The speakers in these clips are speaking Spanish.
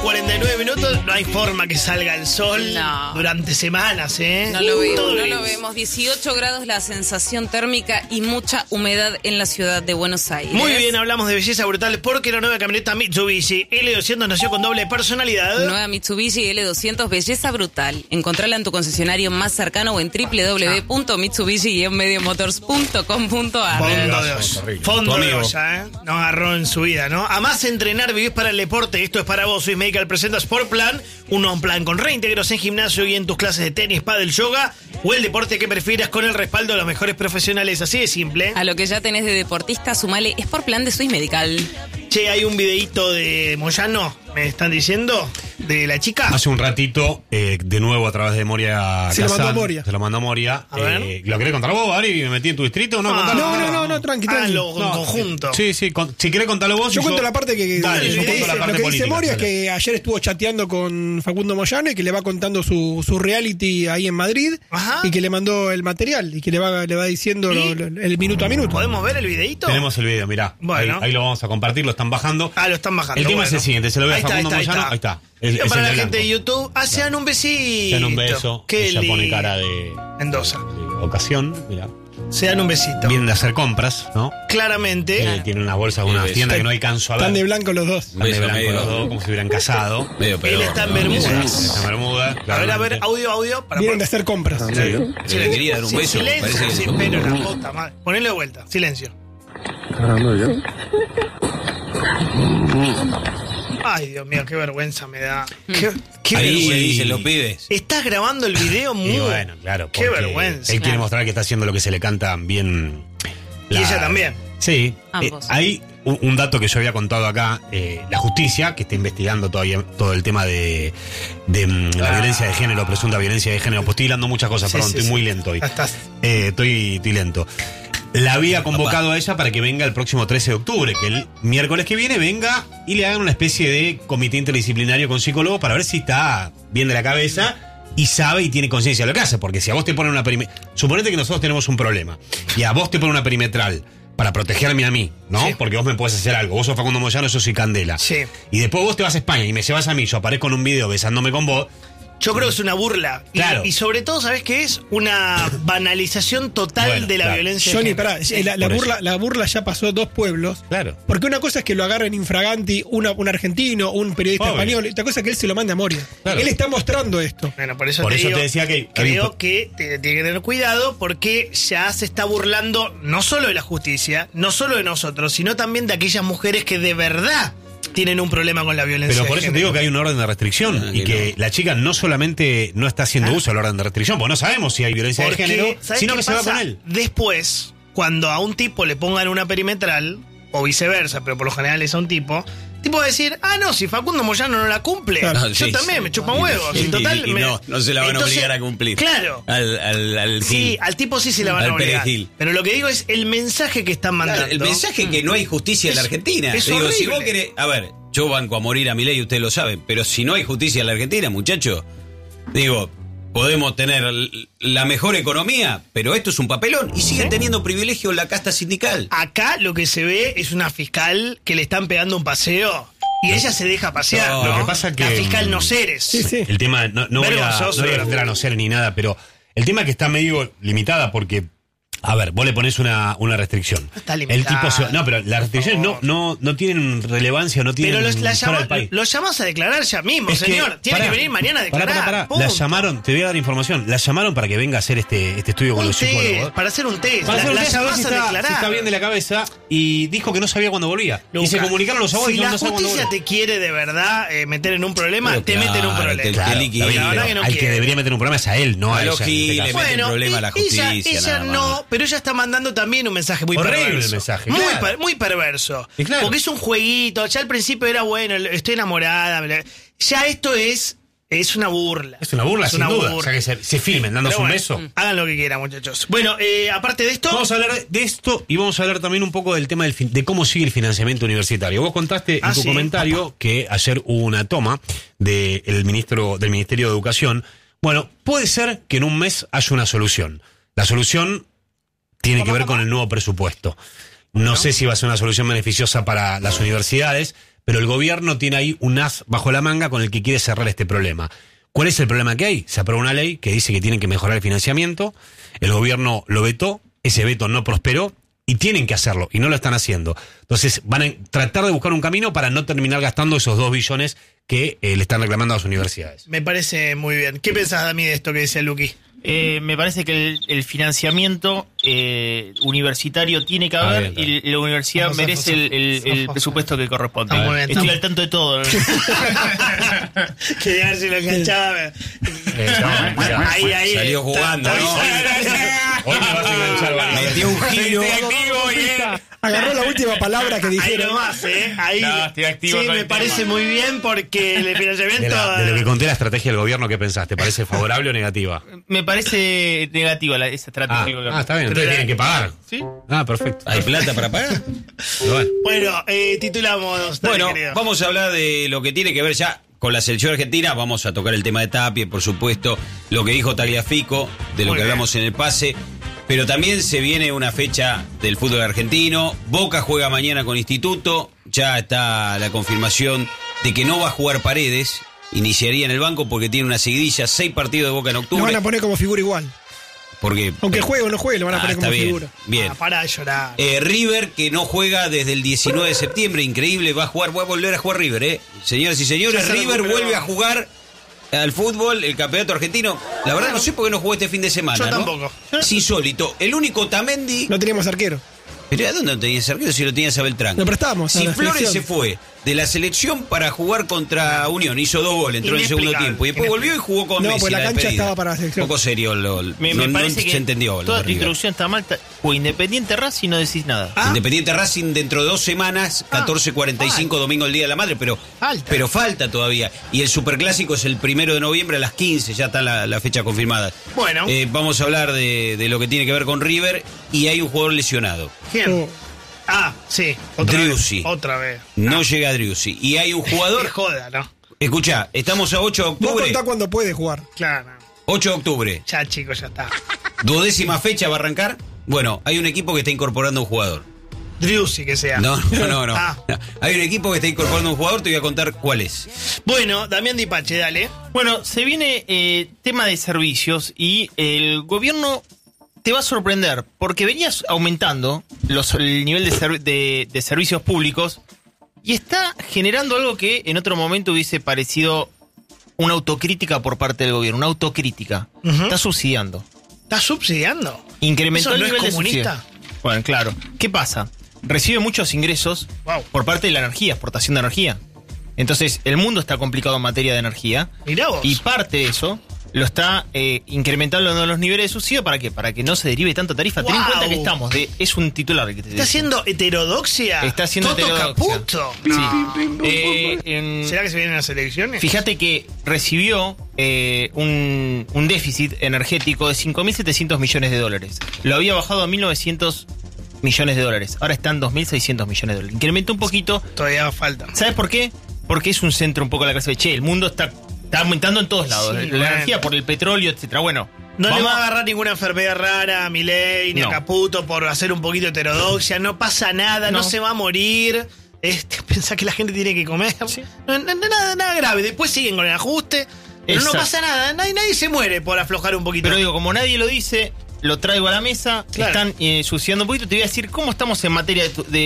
49 minutos. No hay forma que salga el sol durante semanas, ¿eh? No lo vemos. 18 grados la sensación térmica y mucha humedad en la ciudad de Buenos Aires. Muy bien, hablamos de belleza brutal porque la nueva camioneta Mitsubishi L200 nació con doble personalidad. Nueva Mitsubishi L200, belleza brutal. Encontrala en tu concesionario más cercano o en www.mitsubishi-mediomotors.com.ar. Fondo de olla, ¿eh? No agarró en su vida, ¿no? Además, entrenar, vivís para el deporte. Esto es para vos. Swiss Medical presenta Sport Plan, un plan con reintegros en gimnasio y en tus clases de tenis, pádel, yoga o el deporte que prefieras con el respaldo de los mejores profesionales. Así de simple. A lo que ya tenés de deportista, sumale Sport Plan de Swiss Medical. Che, hay un videíto de Moyano, me están diciendo, de la chica. Hace un ratito, de nuevo a través de Moria Se Kazan, lo mandó Moria. Se lo mandó Moria. A ver. ¿Lo querés contar vos, Ari? ¿Me metí en tu distrito o no? No, tranqui. Háganlo en conjunto. Sí, si querés contarlo vos. Yo cuento la parte que Dale, yo cuento la parte lo que política. dice Moria es Dale. que ayer estuvo chateando con Facundo Moyano y que le va contando su reality ahí en Madrid. Ajá. Y que le mandó el material y que le va diciendo el minuto a minuto. ¿Podemos ver el videíto? Tenemos el video, mirá. Bueno. Ahí lo vamos a compartir, lo están bajando. Lo están bajando. El tema es el siguiente, se lo ve a Ahí está, Facundo Moyano. Ahí está. Es para la el de gente de blanco. YouTube, sean un besito. Sean un beso. Qué Ella pone lindo. cara de Mendoza. ocasión, mirá. Sean un besito. Vienen de hacer compras, ¿no? Claramente. Tienen unas bolsas de una tienda que no alcanzo a ver. Están de blanco los dos. Están de blanco los dos, como si hubieran casado. Medio Él está en Bermudas. Está en Bermuda. A ver, audio. Para Vienen de hacer compras. Se le quería dar un beso. Silencio, Parece que sí, pero la puta madre. Ponelo de vuelta, silencio. Ay, Dios mío, qué vergüenza me da. Qué ahí vergüenza. le dicen los pibes. Estás grabando el video muy... Y bueno, claro. Qué porque vergüenza. Él quiere mostrar que está haciendo lo que se le canta bien. Y ella también. Sí. Ambos. Hay un dato que yo había contado acá. La justicia, que está investigando todavía todo el tema de la violencia de género, presunta violencia de género. Pues estoy hilando muchas cosas, perdón, estoy muy lento hoy. Estoy lento. La había convocado a ella para que venga el próximo 13 de octubre, que el miércoles que viene venga y le hagan una especie de comité interdisciplinario con psicólogo para ver si está bien de la cabeza y sabe y tiene conciencia de lo que hace. Porque si a vos te ponen una perimetral... Suponete que nosotros tenemos un problema y a vos te ponen una perimetral para protegerme a mí, ¿no? Sí. Porque vos me podés hacer algo. Vos sos Facundo Moyano, yo soy Candela. Sí. Y después vos te vas a España y me llevas a mí, yo aparezco en un video besándome con vos. Yo creo que es una burla. Claro. Y sobre todo, ¿sabes qué es? Una banalización total de la violencia de Johnny, género. pará, Sí. la burla ya pasó 2 pueblos. Claro. Porque una cosa es que lo agarren infraganti un argentino, un periodista Obvio. español, y otra cosa es que él se lo mande a Moria. Claro. Él está mostrando esto. Bueno, por eso Por te eso digo, te decía que... creo que tiene que tener cuidado porque ya se está burlando no solo de la justicia, no solo de nosotros, sino también de aquellas mujeres que de verdad tienen un problema con la violencia. Pero por de eso te género. digo que hay un orden de restricción y que la chica no solamente no está haciendo uso del orden de restricción, porque no sabemos si hay violencia de Porque, género, ¿sabes sino qué que se va pasa? con él. Después, cuando a un tipo le pongan una perimetral, o viceversa, pero por lo general es a un tipo va a decir, no, si Facundo Moyano no la cumple, Claro. yo Sí, también sí. me chupan huevos. Y total, no se la van a obligar a cumplir. Claro. Al Sí, Gil. al tipo sí se la van Al a obligar. perejil. Pero lo que digo es el mensaje que están mandando. Claro, el mensaje es que no hay justicia en la Argentina. es Digo, si horrible. vos querés. A ver, yo banco a morir a mi ley, ustedes lo saben. Pero si no hay justicia en la Argentina, muchacho, digo, podemos tener la mejor economía, pero esto es un papelón. Y siguen teniendo privilegio la casta sindical. Acá lo que se ve es una fiscal que le están pegando un paseo y ella se deja pasear. No, ¿no? lo que pasa que- La fiscal Noceres. Sí, sí. El tema, no voy a Vergonzoso, defender a no ser ni nada, pero el tema es que está medio limitada porque, a ver, vos le ponés una restricción. Está El limitada, tipo no, pero las restricciones no tienen relevancia, no tienen Pero fuera del país. lo llamás a declarar ya mismo, Es que, señor. Tiene pará, que venir mañana a declarar. pará. punto. La llamaron, te voy a dar información, la llamaron para que venga a hacer este estudio con Un los test, psicólogos. para hacer un test. Para hacer un la test, a ver llamás si a declarar. está bien de la cabeza y dijo que no sabía cuándo volvía. Y se Luca, comunicaron los abogados si y la no sabe cuándo justicia volvía. te quiere de verdad meter en un problema, Pero te meten en un claro, problema. te Está liquida. bien, La verdad pero que no al que quiere. debería meter un problema es a él, no a A ella. los en este giles, caso. meten problema a la justicia, ella nada más. no, pero ella está mandando también un mensaje muy Horrible perverso. el mensaje, Muy, claro. muy perverso. Y claro. Porque es un jueguito. Ya al principio era bueno, estoy enamorada. Ya esto es una burla. Es una burla, sin duda. O sea, que se filmen dándose Pero un bueno, beso. hagan lo que quieran, muchachos. Bueno, aparte de esto. Vamos a hablar de esto y vamos a hablar también un poco del tema de cómo sigue el financiamiento universitario. Vos contaste en tu sí, comentario que ayer hubo una toma del Ministerio de Educación. Bueno, puede ser que en un mes haya una solución. La solución tiene que ver con el nuevo presupuesto. No sé si va a ser una solución beneficiosa para las universidades, pero el gobierno tiene ahí un as bajo la manga con el que quiere cerrar este problema. ¿Cuál es el problema que hay? Se aprobó una ley que dice que tienen que mejorar el financiamiento, el gobierno lo vetó, ese veto no prosperó, y tienen que hacerlo, y no lo están haciendo. Entonces van a tratar de buscar un camino para no terminar gastando esos 2 billones que le están reclamando a las universidades. Me parece muy bien. ¿Qué pensás, Dami, de esto que decía Luqui? Me parece que el financiamiento universitario tiene que haber y la universidad merece el presupuesto que corresponde. Muy bien, estoy al tanto de todo. Quería ver si lo enganchaba. Ahí salió jugando, ¿no? Hoy me vas a enganchar, metió un giro. Agarró la última palabra que Ahí dijeron. nomás, Ahí. No, estoy activo sí, con me el parece tema. muy bien porque el financiamiento. De lo que conté la estrategia del gobierno, ¿qué pensás? ¿Te parece favorable o negativa? Me parece negativa esa estrategia. Está bien, entonces tienen que pagar. ¿Sí? Perfecto. ¿Hay plata para pagar? Bueno, titulamos. Dale, Bueno, querido. vamos a hablar de lo que tiene que ver ya con la selección argentina. Vamos a tocar el tema de Tapia, por supuesto, lo que dijo Tagliafico, de lo Muy que bien. hablamos en el pase. Pero también se viene una fecha del fútbol argentino. Boca juega mañana con Instituto. Ya está la confirmación de que no va a jugar Paredes. Iniciaría en el banco porque tiene una seguidilla, 6 partidos de Boca en Lo octubre. van a poner como figura igual. Porque, Aunque juegue o no juegue, lo van a poner está como bien, figura. bien. Para de llorar. River, que no juega desde el 19 de septiembre, increíble, va a volver a jugar River, Señoras y señores, Ya se River recuperó. vuelve a jugar al fútbol, el campeonato argentino. La verdad no sé por qué no jugó este fin de semana, Yo ¿no? tampoco. Es insólito. El único Tamendi... No teníamos arquero. ¿Pero a dónde no tenías arquero si lo tenías a Beltrán? Lo prestamos a Si la Flores selección. se fue de la selección para jugar contra Unión, hizo 2 goles, entró en el segundo Inexplicable. tiempo y después volvió y jugó con No, Messi. pues la cancha despedida. estaba para la selección. Poco serio, Me no parece que se entendió. lo toda de tu River. introducción está mal. Fue Independiente Racing, no decís nada. Independiente Racing dentro de 2 semanas, 14:45, domingo el Día de la Madre, pero falta todavía. Y el Superclásico es el 1 de noviembre a las 15, ya está la fecha confirmada. Bueno. Vamos a hablar de lo que tiene que ver con River y hay un jugador lesionado. ¿Quién? Oh. Sí. Driussi. Otra vez. No llega Driussi. Y hay un Qué jugador... joda, ¿no? Escuchá, estamos a 8 de Vos octubre. contá cuando puede jugar. Claro. 8 de octubre. Ya, chicos, ya está. 12ª fecha va a arrancar. Bueno, hay un equipo que está incorporando un jugador. Driussi, que sea. No. Ah. Hay un equipo que está incorporando un jugador, te voy a contar cuál es. Bueno, Damián Dipache, dale. Bueno, se viene tema de servicios y el gobierno te va a sorprender porque venías aumentando el nivel de servicios públicos y está generando algo que en otro momento hubiese parecido una autocrítica por parte del gobierno, una autocrítica. Ujú. Está subsidiando. ¿Estás subsidiando? Incrementó ¿Eso el no es nivel de comunista? subsidio. Bueno, claro. ¿Qué pasa? Recibe muchos ingresos Wow. por parte de la energía, exportación de energía. Entonces, el mundo está complicado en materia de energía. Mirá vos. Y parte de eso lo está incrementando en los niveles de subsidio. ¿Para qué? Para que no se derive tanto tarifa. Ten en Wow. cuenta que estamos es un titular el que te ¿Está haciendo heterodoxia? Está haciendo Toto heterodoxia. Caputo. Sí. No. ¿Será que se vienen las elecciones? Fíjate que recibió un déficit energético de 5.700 millones de dólares. Lo había bajado a 1.900 millones de dólares. Ahora está en 2.600 millones de dólares. Incrementó un poquito. Todavía falta. ¿Sabes por qué? Porque es un centro un poco de la clase de che, el mundo está aumentando en todos lados. Sí, la bueno. energía por el petróleo, etcétera. Bueno, No vamos le va a agarrar ninguna enfermedad rara a Milei ni a No. Caputo por hacer un poquito de heterodoxia. No pasa nada, no No. se va a morir. Pensá que la gente tiene que comer. Sí. Nada grave. Después siguen con el ajuste. Pero no Exacto. pasa nada. Nadie se muere por aflojar un poquito. Pero digo, como nadie lo dice, lo traigo a la mesa. Claro. Están suciando un poquito. Te voy a decir cómo estamos en materia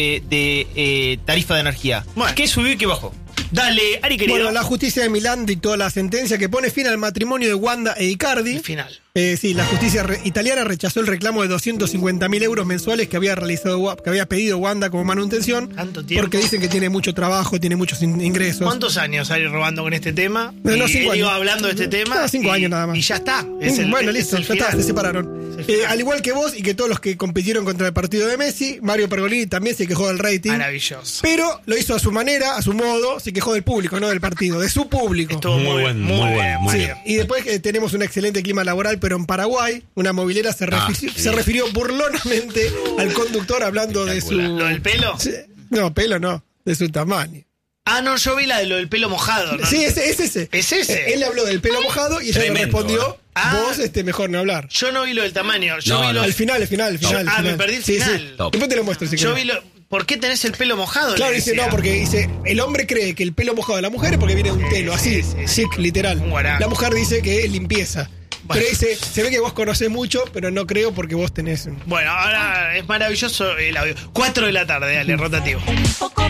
de tarifa de energía. Bueno. ¿Qué subió y qué bajó? Dale, Ari querido. Bueno, la justicia de Milán dictó la sentencia que pone fin al matrimonio de Wanda e Icardi. El final. Sí, la justicia italiana rechazó el reclamo de 250.000 euros mensuales que había pedido Wanda como manutención. ¿Tanto tiempo? Porque dicen que tiene mucho trabajo, tiene muchos ingresos. ¿Cuántos años Ari robando con este tema? No, Y 5 él iba años. hablando de este tema. No, 5 años nada más. Y ya está. Bueno, listo, es ya el está, final. se separaron. Es el final. Al igual que vos y que todos los que compitieron contra el partido de Messi, Mario Pergolini también se quejó del rating. Maravilloso. Pero lo hizo a su manera, a su modo, se quejó del público, no del partido, de su público. Estuvo Muy buen, muy bien. buen. Sí, bien. y después tenemos un excelente clima laboral, pero en Paraguay, una movilera se refirió burlonamente al conductor hablando de su... ¿Lo del pelo? Sí, no, pelo no, de su tamaño. Ah, no, yo vi la de lo del pelo mojado, ¿no? Sí, es ese. ¿Es ese? Él habló del pelo mojado y ella le Tremendo, respondió, Ah. vos mejor no hablar. Yo no vi lo del tamaño. Yo No, vi lo no. Al final. Ah, me perdí el Sí, final. sí. Después te lo muestro si Yo querés. vi lo. ¿por qué tenés el pelo mojado? Claro, Le dice, decía. no, porque dice, el hombre cree que el pelo mojado de la mujer es porque viene de un telo, así, sí, literal. Un guaraco. La mujer dice que es limpieza. Bueno. Pero dice, se ve que vos conocés mucho, pero no creo porque vos tenés... Bueno, ahora es maravilloso el audio. 4 de la tarde, dale, rotativo.